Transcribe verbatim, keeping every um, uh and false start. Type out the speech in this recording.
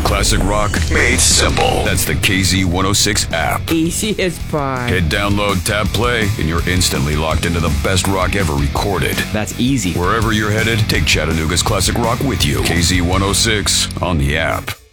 Classic rock made simple. That's the K Z one oh six app. Easy as pie. Hit download, tap play, and you're instantly locked into the best rock ever recorded. That's easy. Wherever you're headed, take Chattanooga's classic rock with you. K Z one oh six on the app.